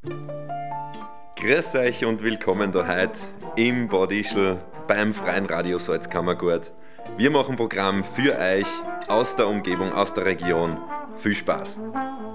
Grüß euch und willkommen da heute im Badischl beim Freien Radio Salzkammergut. Wir machen Programm für euch aus der Umgebung, aus der Region. Viel Spaß!